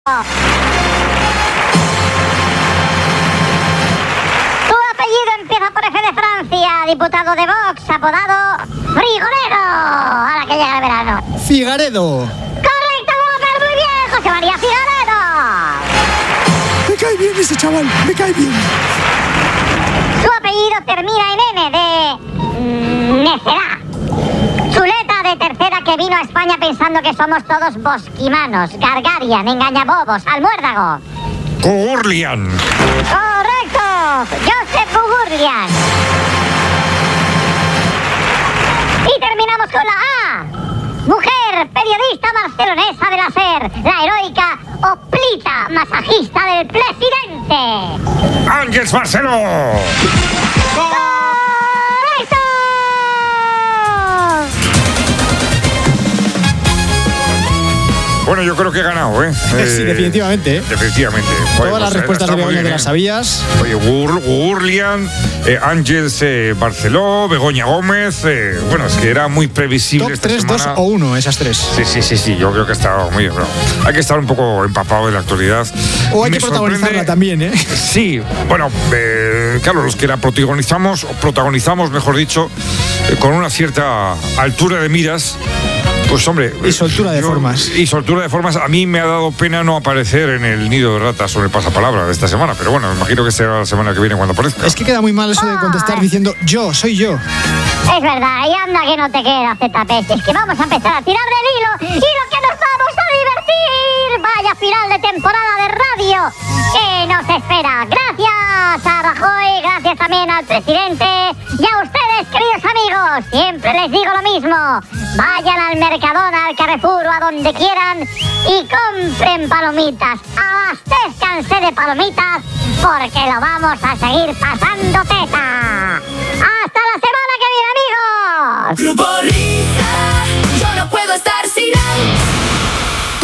Tu apellido empieza por F de Francia, diputado de Vox, apodado Frigoledo, ahora que llega el verano. Figaredo. ¡Correcto, Whopper! Muy bien, José María Figaredo. Me cae bien ese chaval, me cae bien. Su apellido termina en N de... necedad. Chuleta de tercera que vino a España pensando que somos todos bosquimanos, gargarian, engañabobos, almuérdago. Gugurlian. ¡Correcto! Josep Gugurlian. Y terminamos con la A. Mujer, periodista barcelonesa de la SER, la heroica Oplita, masajista del presidente. Ángeles Barceló. ¡Correcto! Bueno, yo creo que he ganado, ¿eh? Sí, definitivamente. Definitivamente. Todas las respuestas de Begoña te las sabías. Oye, Gugurlian, Ángeles Barceló, Begoña Gómez. Bueno, es que era muy previsible Top esta 3, semana. 2 o 1, esas tres. Sí, yo creo que ha estado muy bien. Pero hay que estar un poco empapado de la actualidad. O hay Me que protagonizarla sorprende- también, ¿eh? Sí, bueno, claro, los que la protagonizamos, mejor dicho, con una cierta altura de miras. Pues hombre... Y soltura de formas. Y soltura de formas. A mí me ha dado pena no aparecer en el nido de ratas sobre el pasapalabra de esta semana. Pero bueno, me imagino que será la semana que viene cuando aparezca. Es que queda muy mal eso de contestar diciendo yo, soy yo. Es verdad, y anda que no te queda, ZP. Es que vamos a empezar a tirar del hilo y lo que nos vamos a divertir. Vaya final de temporada de radio que nos espera. Gracias a Rajoy, gracias también al presidente y a ustedes, queridos amigos. Siempre les digo lo mismo. Vayan al Mercadona, al Carrefour o a donde quieran y compren palomitas. Abastezcanse de palomitas porque lo vamos a seguir pasando teta.